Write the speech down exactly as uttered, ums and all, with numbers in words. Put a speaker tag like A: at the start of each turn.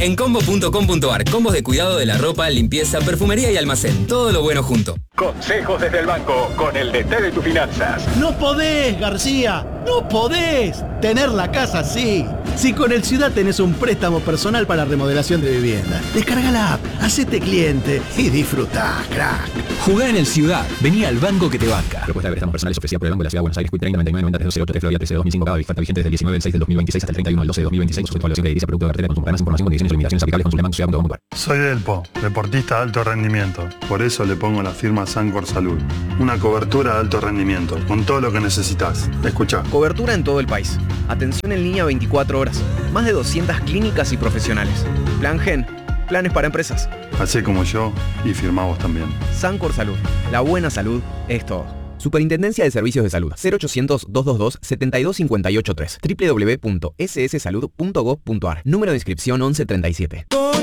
A: En combo punto com punto ar, combos de cuidado de la ropa, limpieza, perfumería y almacén. Todo lo bueno junto.
B: Consejos desde el banco, con el D T de tus finanzas.
C: No podés, García, no podés tener la casa así. Si con el Ciudad tenés un préstamo personal para remodelación de vivienda, descarga la app, hacete cliente y disfrutá, crack.
D: Jugá en el Ciudad, vení al banco que te banca. Propuesta de préstamos personales ofrecida por el Banco de la Ciudad de Buenos Aires, treinta noventa y nueve noventa tres cero ocho tres Florida trece de dos mil cinco, cada oferta vigente desde el diecinueve del seis del dos mil veintiséis hasta el treinta y uno del doce de dos mil veintiséis, sujeto a evaluación crediticia, producto de cartera de consumo. Para más información, condiciones y limitaciones aplicables, consulte banco ciudad punto com punto ar.
E: Soy Delpo, deportista de alto rendimiento. Por eso le pongo la firma Sancor Salud. Una cobertura de alto rendimiento, con todo lo que necesitas. Escuchá.
F: Cobertura en todo el país. Atención en línea veinticuatro horas. Más de doscientas clínicas y profesionales. Plan Gen. Planes para empresas.
E: Hacé como yo y firmá vos también.
F: Sancor Salud. La buena salud es todo. Superintendencia de Servicios de Salud. cero ochocientos, doscientos veintidós, setenta y dos cincuenta y ocho tres. doble u doble u doble u punto ese ese salud punto gob punto ar. Número de inscripción once treinta y siete.